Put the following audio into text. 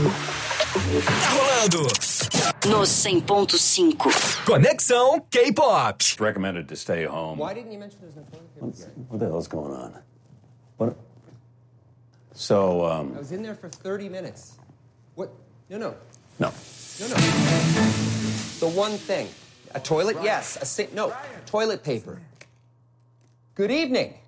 Tá rolando no 100.5. Conexão K-Pop. It's recommended to stay home. Why didn't you mention there's no toilet paper here? What the hell's going on? What? So, I was in there for 30 minutes. What? No. No. The one thing. A toilet? Yes. A sink? No. Toilet paper. Good evening.